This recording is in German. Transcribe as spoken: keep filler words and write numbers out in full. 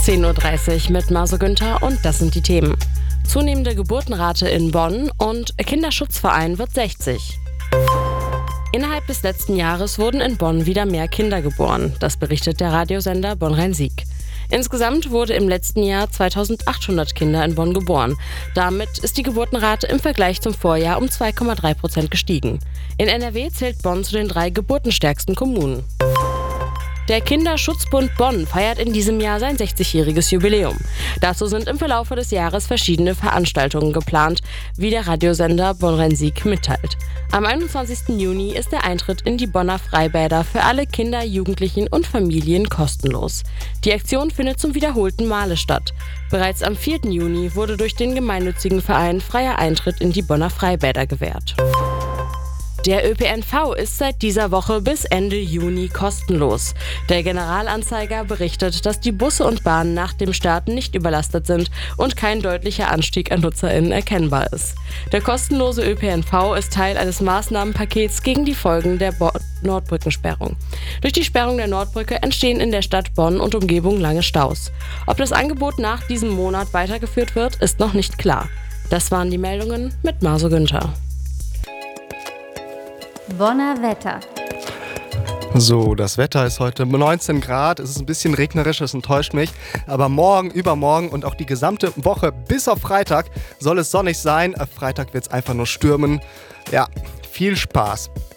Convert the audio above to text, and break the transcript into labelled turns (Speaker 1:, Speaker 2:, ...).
Speaker 1: zehn Uhr dreißig mit Marso Günther und das sind die Themen. Zunehmende Geburtenrate in Bonn und Kinderschutzverein wird sechzig. Innerhalb des letzten Jahres wurden in Bonn wieder mehr Kinder geboren. Das berichtet der Radiosender Bonn-Rhein-Sieg. Insgesamt wurde im letzten Jahr zweitausendachthundert Kinder in Bonn geboren. Damit ist die Geburtenrate im Vergleich zum Vorjahr um zwei Komma drei Prozent gestiegen. In N R W zählt Bonn zu den drei geburtenstärksten Kommunen. Der Kinderschutzbund Bonn feiert in diesem Jahr sein sechzigjähriges Jubiläum. Dazu sind im Verlaufe des Jahres verschiedene Veranstaltungen geplant, wie der Radiosender Bonn-Rhein-Sieg mitteilt. Am einundzwanzigsten Juni ist der Eintritt in die Bonner Freibäder für alle Kinder, Jugendlichen und Familien kostenlos. Die Aktion findet zum wiederholten Male statt. Bereits am vierten Juni wurde durch den gemeinnützigen Verein freier Eintritt in die Bonner Freibäder gewährt. Der Ö P N V ist seit dieser Woche bis Ende Juni kostenlos. Der Generalanzeiger berichtet, dass die Busse und Bahnen nach dem Start nicht überlastet sind und kein deutlicher Anstieg an NutzerInnen erkennbar ist. Der kostenlose Ö P N V ist Teil eines Maßnahmenpakets gegen die Folgen der Bo- Nordbrückensperrung. Durch die Sperrung der Nordbrücke entstehen in der Stadt Bonn und Umgebung lange Staus. Ob das Angebot nach diesem Monat weitergeführt wird, ist noch nicht klar. Das waren die Meldungen mit Marso Günther.
Speaker 2: Bonner Wetter.
Speaker 3: So, das Wetter ist heute neunzehn Grad, es ist ein bisschen regnerisch, es enttäuscht mich, aber morgen, übermorgen und auch die gesamte Woche bis auf Freitag soll es sonnig sein. Freitag wird es einfach nur stürmen. Ja, viel Spaß.